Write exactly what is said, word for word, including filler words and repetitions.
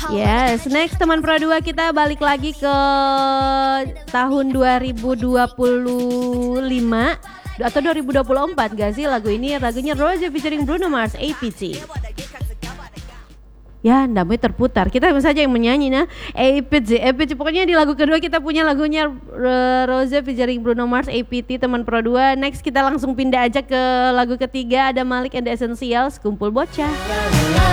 Yes, next teman Pro dua kita balik lagi ke tahun dua ribu dua puluh lima atau dua ribu dua puluh empat gak sih lagu ini? Lagunya Rose featuring Bruno Mars, A P T. Ya, namanya terputar. Kita saja yang menyanyi nah. A P T, A P T. Pokoknya di lagu kedua kita punya lagunya uh, Rose featuring Bruno Mars, A P T, teman Pro dua. Next kita langsung pindah aja ke lagu ketiga, ada Malik and the Essentials, Kumpul Bocah.